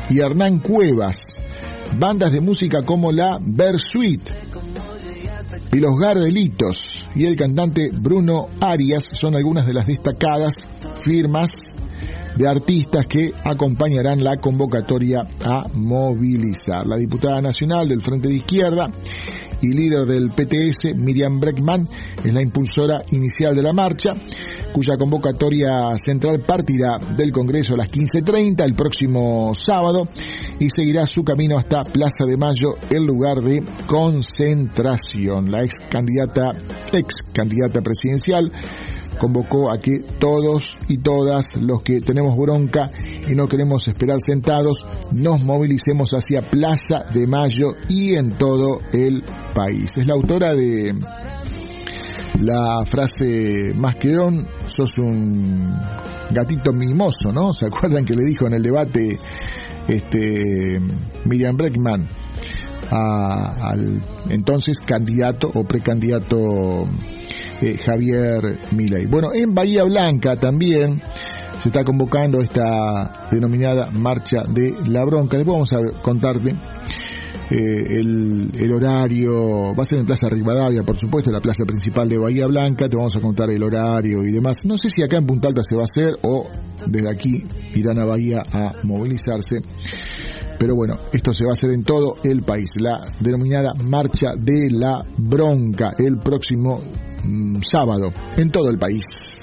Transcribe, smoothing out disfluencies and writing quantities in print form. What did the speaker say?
y Hernán Cuevas. Bandas de música como la Bersuit y los Gardelitos y el cantante Bruno Arias son algunas de las destacadas firmas de artistas que acompañarán la convocatoria a movilizar. La diputada nacional del Frente de Izquierda y líder del PTS, Miriam Bregman, es la impulsora inicial de la marcha, cuya convocatoria central partirá del Congreso a las 15:30 el próximo sábado y seguirá su camino hasta Plaza de Mayo, el lugar de concentración. La ex candidata presidencial convocó a que todos y todas los que tenemos bronca y no queremos esperar sentados, nos movilicemos hacia Plaza de Mayo y en todo el país. Es la autora de la frase Mascherón, sos un gatito mimoso, ¿no? ¿Se acuerdan que le dijo en el debate Miriam Bregman al entonces candidato o precandidato Javier Milei? Bueno, en Bahía Blanca también se está convocando esta denominada Marcha de la Bronca. Después vamos a contarte el horario. Va a ser en Plaza Rivadavia, por supuesto, la plaza principal de Bahía Blanca. Te vamos a contar el horario y demás. No sé si acá en Punta Alta se va a hacer o desde aquí irán a Bahía a movilizarse. Pero bueno, esto se va a hacer en todo el país. La denominada Marcha de la Bronca el próximo sábado en todo el país.